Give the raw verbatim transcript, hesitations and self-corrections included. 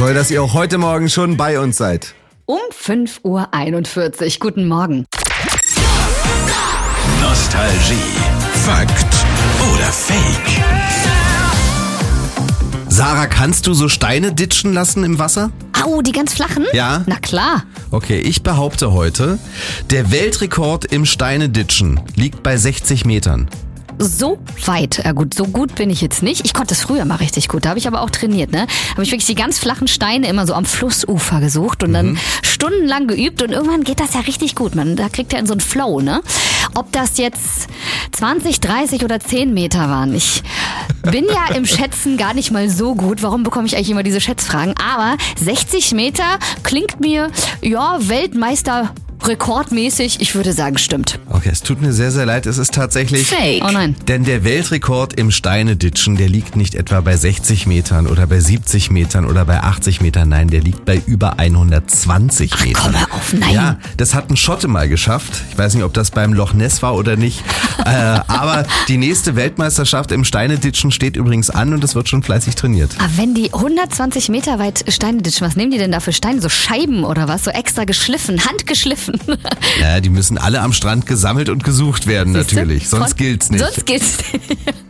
Toll, dass ihr auch heute Morgen schon bei uns seid. Um fünf Uhr einundvierzig. Guten Morgen. Nostalgie. Fakt oder Fake? Sarah, kannst du so Steine ditchen lassen im Wasser? Au, die ganz flachen? Ja. Na klar. Okay, ich behaupte heute, der Weltrekord im Steine-Ditchen liegt bei sechzig Metern. So weit, ja gut, so gut bin ich jetzt nicht. Ich konnte es früher mal richtig gut, da habe ich aber auch trainiert, ne? Habe ich wirklich die ganz flachen Steine immer so am Flussufer gesucht und mhm. dann stundenlang geübt und irgendwann geht das ja richtig gut, man. Da kriegt er in so einen Flow, ne? Ob das jetzt zwanzig, dreißig oder zehn Meter waren, ich bin ja im Schätzen gar nicht mal so gut. Warum bekomme ich eigentlich immer diese Schätzfragen? Aber sechzig Meter klingt mir, ja, Weltmeister rekordmäßig, ich würde sagen, stimmt. Okay, es tut mir sehr, sehr leid, es ist tatsächlich Fake. Oh nein. Denn der Weltrekord im Steine-Ditchen, der liegt nicht etwa bei sechzig Metern oder bei siebzig Metern oder bei achtzig Metern, nein, der liegt bei über hundertzwanzig Ach, Metern. Komm hör auf, nein. Ja, das hat ein Schotte mal geschafft. Ich weiß nicht, ob das beim Loch Ness war oder nicht. äh, aber die nächste Weltmeisterschaft im Steine-Ditchen steht übrigens an und es wird schon fleißig trainiert. Aber wenn die hundertzwanzig Meter weit Steine ditchen, was nehmen die denn da für Steine? So Scheiben oder was? So extra geschliffen, handgeschliffen? Ja, die müssen alle am Strand gesammelt und gesucht werden, Siehste? natürlich. Sonst Von, gilt's nicht. Sonst gilt's nicht.